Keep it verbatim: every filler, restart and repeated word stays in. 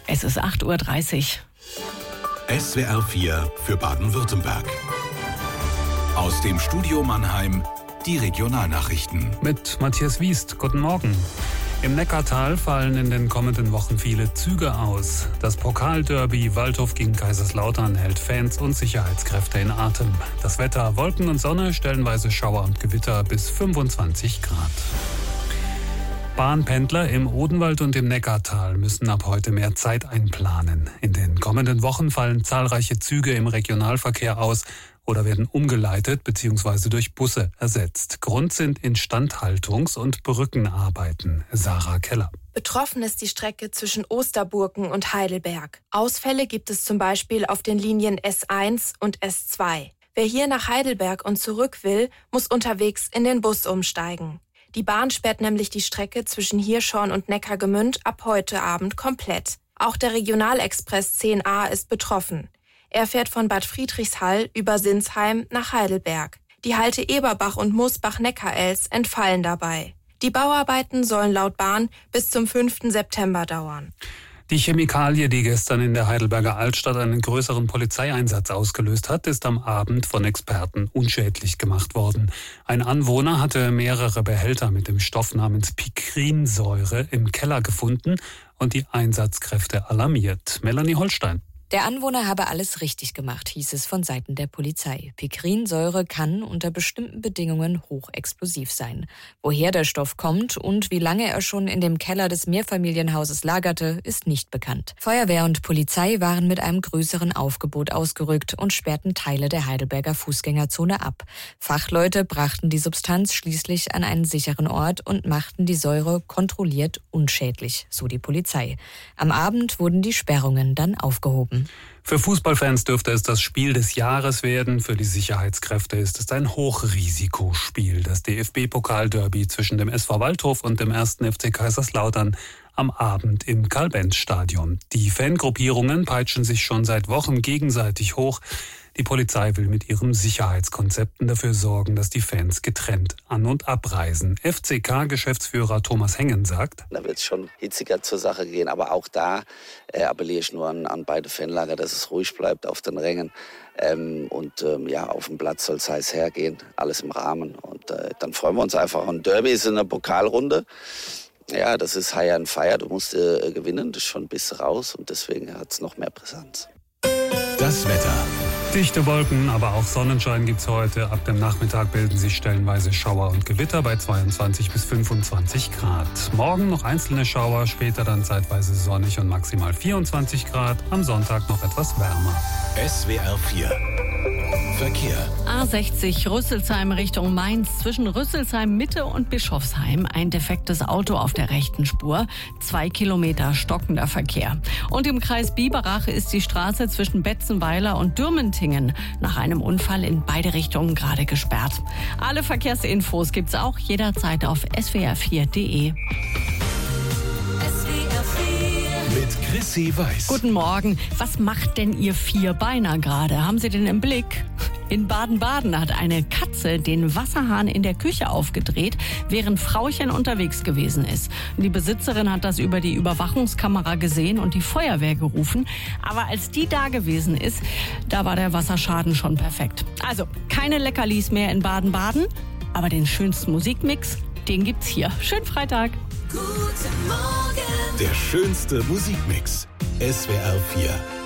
Es ist acht Uhr dreißig. S W R vier für Baden-Württemberg. Aus dem Studio Mannheim die Regionalnachrichten. Mit Matthias Wiest, guten Morgen. Im Neckartal fallen in den kommenden Wochen viele Züge aus. Das Pokalderby Waldhof gegen Kaiserslautern hält Fans und Sicherheitskräfte in Atem. Das Wetter: Wolken und Sonne, stellenweise Schauer und Gewitter bis fünfundzwanzig Grad. Bahnpendler im Odenwald und im Neckartal müssen ab heute mehr Zeit einplanen. In den kommenden Wochen fallen zahlreiche Züge im Regionalverkehr aus oder werden umgeleitet bzw. durch Busse ersetzt. Grund sind Instandhaltungs- und Brückenarbeiten. Sarah Keller. Betroffen ist die Strecke zwischen Osterburken und Heidelberg. Ausfälle gibt es zum Beispiel auf den Linien S eins und S zwei. Wer hier nach Heidelberg und zurück will, muss unterwegs in den Bus umsteigen. Die Bahn sperrt nämlich die Strecke zwischen Hirschhorn und Neckargemünd ab heute Abend komplett. Auch der Regionalexpress zehn a ist betroffen. Er fährt von Bad Friedrichshall über Sinsheim nach Heidelberg. Die Halte Eberbach und Moosbach-Neckarels entfallen dabei. Die Bauarbeiten sollen laut Bahn bis zum fünften September dauern. Die Chemikalie, die gestern in der Heidelberger Altstadt einen größeren Polizeieinsatz ausgelöst hat, ist am Abend von Experten unschädlich gemacht worden. Ein Anwohner hatte mehrere Behälter mit dem Stoff namens Pikrinsäure im Keller gefunden und die Einsatzkräfte alarmiert. Melanie Holstein. Der Anwohner habe alles richtig gemacht, hieß es von Seiten der Polizei. Pikrinsäure kann unter bestimmten Bedingungen hochexplosiv sein. Woher der Stoff kommt und wie lange er schon in dem Keller des Mehrfamilienhauses lagerte, ist nicht bekannt. Feuerwehr und Polizei waren mit einem größeren Aufgebot ausgerückt und sperrten Teile der Heidelberger Fußgängerzone ab. Fachleute brachten die Substanz schließlich an einen sicheren Ort und machten die Säure kontrolliert unschädlich, so die Polizei. Am Abend wurden die Sperrungen dann aufgehoben. Für Fußballfans dürfte es das Spiel des Jahres werden. Für die Sicherheitskräfte ist es ein Hochrisikospiel. Das D F B-Pokalderby zwischen dem S V Waldhof und dem ersten F C Kaiserslautern am Abend im Karl-Benz-Stadion. Die Fangruppierungen peitschen sich schon seit Wochen gegenseitig hoch. Die Polizei will mit ihren Sicherheitskonzepten dafür sorgen, dass die Fans getrennt an- und abreisen. F C K-Geschäftsführer Thomas Hengen sagt: Da wird es schon hitziger zur Sache gehen, aber auch da äh, appelliere ich nur an, an beide Fanlager, dass es ruhig bleibt auf den Rängen. Ähm, und ähm, ja, auf dem Platz soll es heiß hergehen, alles im Rahmen. Und äh, dann freuen wir uns einfach. Und Derby ist in der Pokalrunde. Ja, das ist High and Fire, du musst äh, gewinnen, das ist schon ein bisschen raus und deswegen hat es noch mehr Brisanz. Das Wetter. Dichte Wolken, aber auch Sonnenschein gibt's heute. Ab dem Nachmittag bilden sich stellenweise Schauer und Gewitter bei zweiundzwanzig bis fünfundzwanzig Grad. Morgen noch einzelne Schauer, später dann zeitweise sonnig und maximal vierundzwanzig Grad. Am Sonntag noch etwas wärmer. S W R vier Verkehr. A sechzig Rüsselsheim Richtung Mainz. Zwischen Rüsselsheim Mitte und Bischofsheim ein defektes Auto auf der rechten Spur. Zwei Kilometer stockender Verkehr. Und im Kreis Biberach ist die Straße zwischen Betzenweiler und Dürmentingen nach einem Unfall in beide Richtungen gerade gesperrt. Alle Verkehrsinfos gibt's auch jederzeit auf s w r vier punkt d e. Mit Chrissy Weiß. Guten Morgen. Was macht denn Ihr Vierbeiner gerade? Haben Sie den im Blick? In Baden-Baden hat eine Katze den Wasserhahn in der Küche aufgedreht, während Frauchen unterwegs gewesen ist. Die Besitzerin hat das über die Überwachungskamera gesehen und die Feuerwehr gerufen. Aber als die da gewesen ist, da war der Wasserschaden schon perfekt. Also keine Leckerlis mehr in Baden-Baden, aber den schönsten Musikmix, den gibt's hier. Schönen Freitag. Der schönste Musikmix. S W R vier.